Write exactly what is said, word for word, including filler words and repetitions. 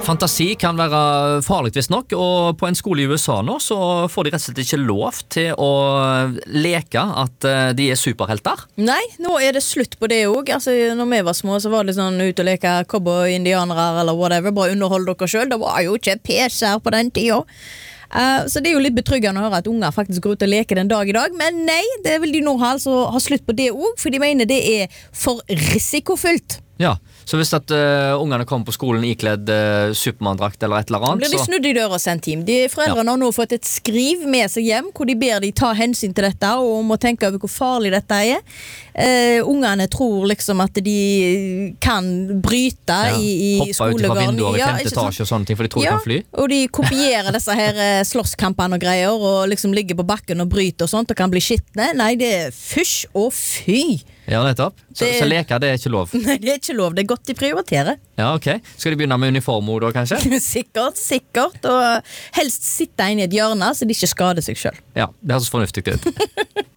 Fantasi kan være farlig visst nok, og på en skole i U S A nå så får de rett og slett ikke lov til å leke at de er superhelter. Nei, nå er det slutt på det også. Altså, når vi var små så var det sånn ut og leke cowboy, indianere eller whatever, bare underhold dere selv. Det var jo ikke P C-er på den tiden. Uh, så det er jo litt betryggende å høre at unger faktisk går ut og leker den dag i dag, men nei, det vil de nå ha, altså, ha slutt på det også, for de mener det er for risikofylt. Ja, så hvis at uh, ungene kommer på skolen ikledd uh, Superman-drakt eller et eller annet, blir de så... snudd i døra og sendt hjem. De foreldrene ja. Har nå fått et skriv med seg hjem, hvor de ber de ta hensyn til dette, og må tenke over hvor farlig dette er. Uh, ungene tror liksom at de kan bryte ja. i, i Hoppa skolegården. Hoppa ut fra vinduer i ja, femte etasje og sånne ting, for de tror ja, de kan fly. Og de kopierer disse her uh, slåsskampene og greier, og liksom ligger på bakken og bryter og sånt, og kan bli skittne. Nei, det er fysj og fy. Ja, nettopp. Så, det... så leker det er ikke lov? Nei, det er ikke lov. Det er godt de prioriterer. Ja, ok. Skal de begynne med uniformer da, kanskje? sikkert, sikkert. Og helst sitte inn i et hjørne, så de ikke skader seg selv. Ja, det høres fornuftig ut.